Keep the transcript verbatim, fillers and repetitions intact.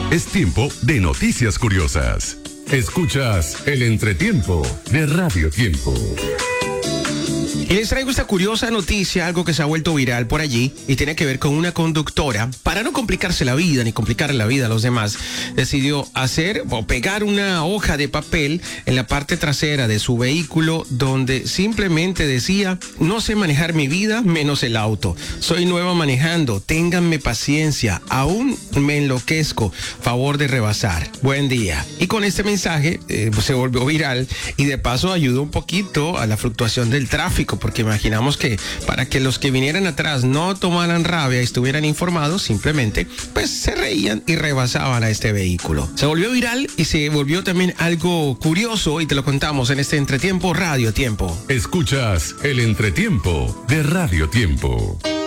Es tiempo de noticias curiosas. Escuchas el entretiempo de Radio Tiempo. Y les traigo esta curiosa noticia, algo que se ha vuelto viral por allí y tiene que ver con una conductora. Para no complicarse la vida ni complicar la vida a los demás, decidió hacer o pegar una hoja de papel en la parte trasera de su vehículo donde simplemente decía: no sé manejar mi vida menos el auto. Soy nueva manejando, ténganme paciencia, aún me enloquezco, favor de rebasar. Buen día. Y con este mensaje eh, pues se volvió viral y de paso ayudó un poquito a la fluctuación del tráfico, porque imaginamos que para que los que vinieran atrás no tomaran rabia y estuvieran informados, simplemente pues se reían y rebasaban a este vehículo. Se volvió viral y se volvió también algo curioso y te lo contamos en este entretiempo Radio Tiempo. Escuchas el entretiempo de Radio Tiempo.